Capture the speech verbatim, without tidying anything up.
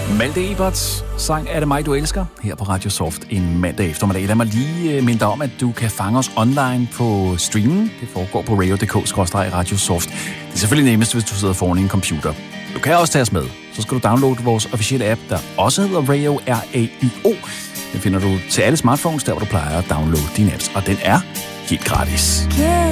Malte Eberts sang Er det mig, du elsker? Her på Radio Soft en mandag eftermiddag. Lad mig lige minde dig om, at du kan fange os online på streamen. Det foregår på radio punktum d k skråstreg radiosoft. Det er selvfølgelig nemmest, hvis du sidder foran en computer. Du kan også tage os med. Så skal du downloade vores officielle app, der også hedder Radio R A Y O. Den finder du til alle smartphones, der hvor du plejer at downloade dine apps. Og den er helt gratis.